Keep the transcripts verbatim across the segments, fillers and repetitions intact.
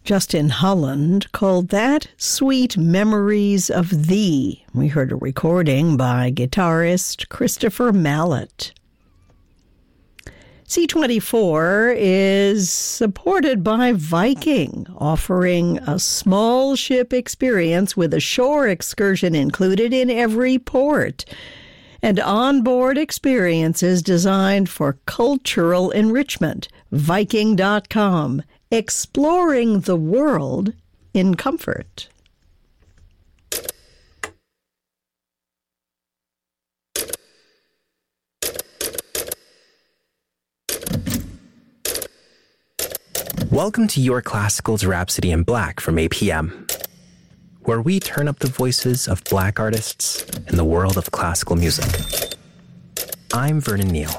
Justin Holland called that Sweet Memories of Thee. We heard a recording by guitarist Christopher Mallet. C twenty-four is supported by Viking, offering a small ship experience with a shore excursion included in every port, and onboard experiences designed for cultural enrichment. Viking dot com, exploring the world in comfort. Welcome to Your Classical's Rhapsody in Black from A P M, where we turn up the voices of Black artists in the world of classical music. I'm Vernon Neal.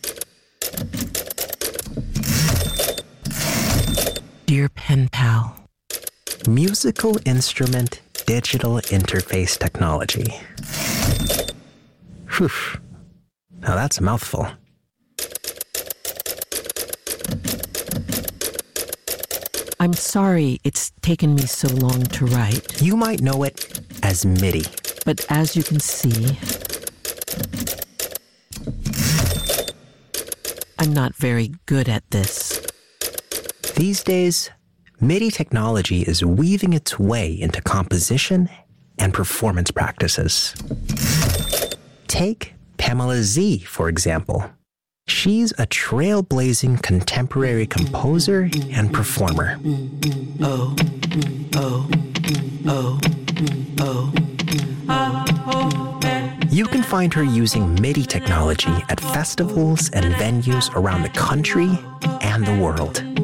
Dear pen pal. Musical instrument digital interface technology. Whew. Now that's a mouthful. I'm sorry it's taken me so long to write. You might know it as MIDI. But as you can see, I'm not very good at this. These days, MIDI technology is weaving its way into composition and performance practices. Take Pamela Z, for example. She's a trailblazing contemporary composer and performer. Oh, oh, oh, oh. You can find her using MIDI technology at festivals and venues around the country and the world.